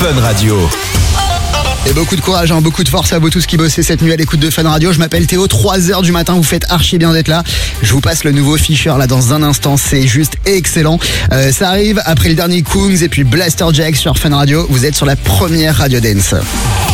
Fun Radio. Et beaucoup de courage, beaucoup de force à vous tous qui bossez cette nuit à l'écoute de Fun Radio. Je m'appelle Théo, 3h du matin, vous faites archi bien d'être là. Je vous passe le nouveau Fisher là dans un instant, c'est juste excellent. Ça arrive après le dernier Kungs et puis Blaster Jack sur Fun Radio. Vous êtes sur la première Radio Dance.